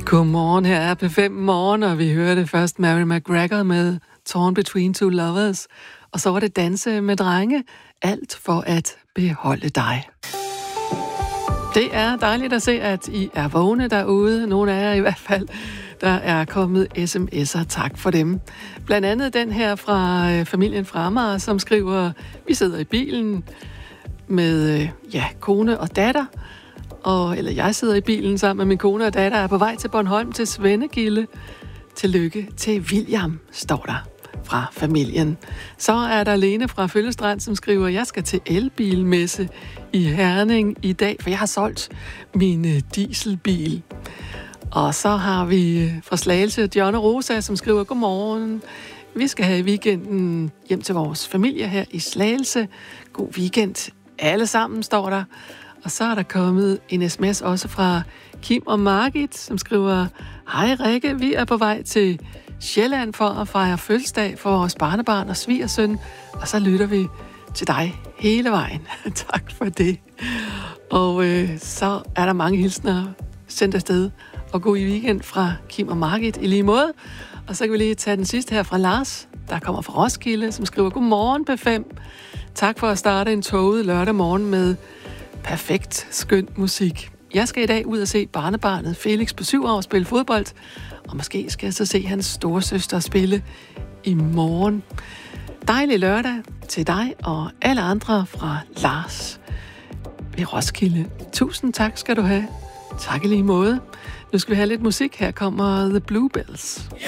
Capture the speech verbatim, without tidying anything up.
Godmorgen, her er P fem Morgen, og vi hørte først Mary McGregor med Torn Between Two Lovers, og så var det Danse med drenge, alt for at beholde dig. Det er dejligt at se, at I er vågne derude, nogle af jer i hvert fald. Der er kommet sms'er, tak for dem. Blandt andet den her fra øh, familien fra Amager, som skriver, vi sidder i bilen med øh, ja, kone og datter, og, eller jeg sidder i bilen sammen med min kone og datter, er på vej til Bornholm til Svendegilde. Tillykke til William, står der fra familien. Så er der Lene fra Føllestrand, som skriver, jeg skal til elbilmesse i Herning i dag, for jeg har solgt min dieselbil. Og så har vi fra Slagelse John og Rosa, som skriver, godmorgen. Vi skal have weekenden hjem til vores familie her i Slagelse. God weekend alle sammen, står der. Og så er der kommet en sms også fra Kim og Margit, som skriver, hej Rikke, vi er på vej til Sjælland for at fejre fødselsdag for vores barnebarn og svigersøn, og så lytter vi til dig hele vejen. Tak for det. Og øh, så er der mange hilsner sendt afsted, og god weekend fra Kim og Margit i lige måde. Og så kan vi lige tage den sidste her fra Lars, der kommer fra Roskilde, som skriver, godmorgen P fem. Tak for at starte en toget lørdag morgen med perfekt, skøn musik. Jeg skal i dag ud og se barnebarnet Felix på syv år spille fodbold, og måske skal jeg så se hans storesøster spille i morgen. Dejlig lørdag til dig og alle andre fra Lars ved Roskilde. Tusind tak skal du have. Tak i lige måde. Nu skal vi have lidt musik. Her kommer The Bluebells. Yeah!